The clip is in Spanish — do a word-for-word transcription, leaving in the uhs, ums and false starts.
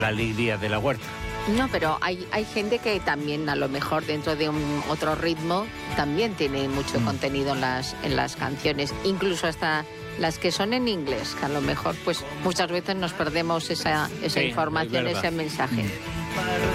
la alegría de la huerta. No, pero hay, hay gente que también, a lo mejor dentro de un otro ritmo, también tiene mucho mm. contenido en las, en las canciones, incluso hasta las que son en inglés, que a lo mejor pues muchas veces nos perdemos esa, esa sí, información, ese mensaje. Mm.